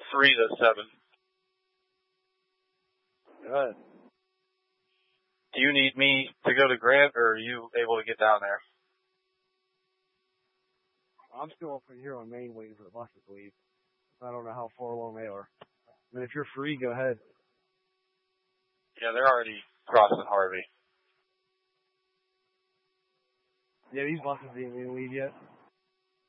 3 to 7. Good. Do you need me to go to Grant, or are you able to get down there? I'm still up here on Main waiting for the buses to leave. I don't know how far along they are. I mean, if you're free, go ahead. Yeah, they're already crossing Harvey. Yeah, these buses didn't even leave yet.